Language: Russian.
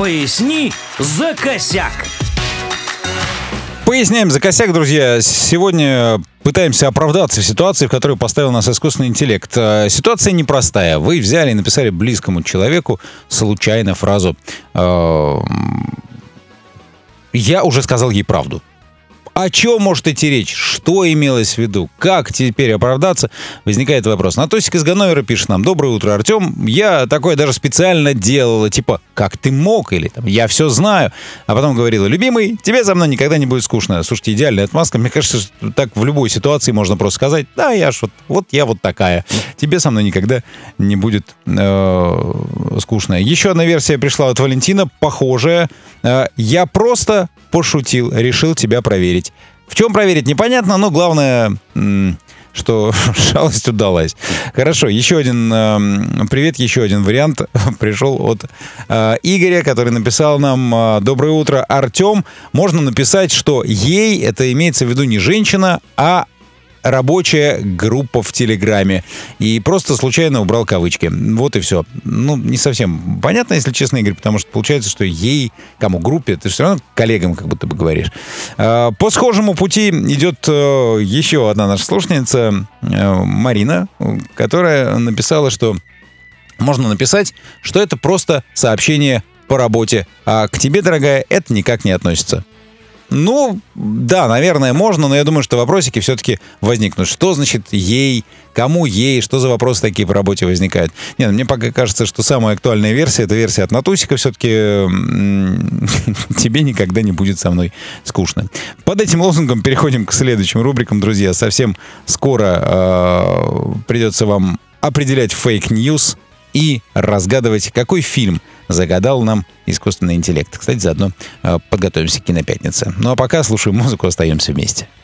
Поясни за косяк. Поясняем за косяк, друзья. Сегодня пытаемся оправдаться в ситуации, в которой поставил нас искусственный интеллект. Ситуация непростая. Вы взяли и написали близкому человеку случайно фразу «Я уже сказал ей правду». О чем может идти речь? Что имелось в виду? Как теперь оправдаться? Возникает вопрос. Натосик из Ганновера пишет нам: «Доброе утро, Артем. Я такое даже специально делала. Типа, как ты мог?» Или там, «Я все знаю». А потом говорила: «Любимый, тебе со мной никогда не будет скучно». Слушайте, идеальная отмазка. Мне кажется, что так в любой ситуации можно просто сказать: «Да, я ж я вот такая. Тебе со мной никогда не будет скучно». Еще одна версия пришла от Валентина, похожая. «Я просто пошутил, решил тебя проверить». В чем проверить, непонятно, но главное, что шалость удалась. Хорошо, еще один привет, еще один вариант пришел от Игоря, который написал нам: «Доброе утро, Артем. Можно написать, что ей, это имеется в виду не женщина, а рабочая группа в Телеграме». И просто случайно убрал кавычки. Вот и все. Не совсем понятно, если честно, Игорь, потому что получается, что ей, кому, группе, ты все равно коллегам как будто бы говоришь. По схожему пути идет еще одна наша слушательница, Марина, которая написала, что можно написать, что это просто сообщение по работе, а к тебе, дорогая, это никак не относится. Да, наверное, можно, но я думаю, что вопросики все-таки возникнут. Что значит ей? Кому ей? Что за вопросы такие по работе возникают? Нет, мне пока кажется, что самая актуальная версия — это версия от Натусика. Все-таки тебе никогда не будет со мной скучно. Под этим лозунгом переходим к следующим рубрикам, друзья. Совсем скоро придется вам определять фейк-ньюс и разгадывать, какой фильм загадал нам искусственный интеллект. Кстати, заодно подготовимся к Кинопятнице. А пока слушаем музыку, остаемся вместе.